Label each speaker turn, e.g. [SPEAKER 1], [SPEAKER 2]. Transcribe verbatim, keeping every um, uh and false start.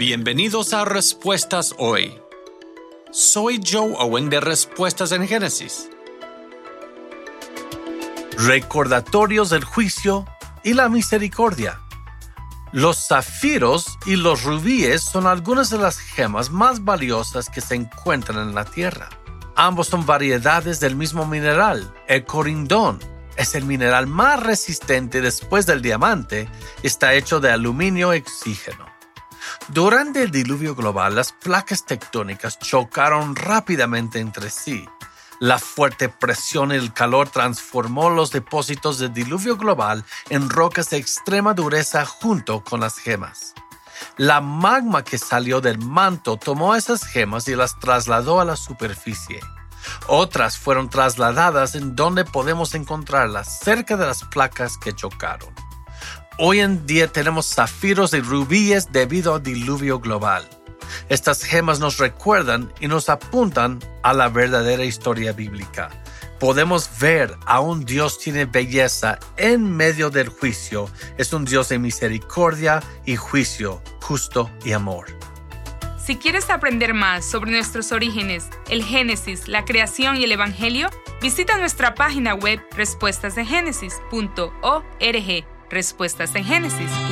[SPEAKER 1] Bienvenidos a Respuestas Hoy. Soy Joe Owen de Respuestas en Génesis. Recordatorios del juicio y la misericordia. Los zafiros y los rubíes son algunas de las gemas más valiosas que se encuentran en la tierra. Ambos son variedades del mismo mineral, el corindón. Es el mineral más resistente después del diamante. Está hecho de aluminio y oxígeno. Durante el diluvio global, las placas tectónicas chocaron rápidamente entre sí. La fuerte presión y el calor transformó los depósitos del diluvio global en rocas de extrema dureza junto con las gemas. La magma que salió del manto tomó esas gemas y las trasladó a la superficie. Otras fueron trasladadas en donde podemos encontrarlas cerca de las placas que chocaron. Hoy en día tenemos zafiros y rubíes debido al diluvio global. Estas gemas nos recuerdan y nos apuntan a la verdadera historia bíblica. Podemos ver a un Dios que tiene belleza en medio del juicio. Es un Dios de misericordia y juicio, justo y amor.
[SPEAKER 2] Si quieres aprender más sobre nuestros orígenes, el Génesis, la creación y el Evangelio, visita nuestra página web respuestas en génesis punto org. Respuestas en Génesis.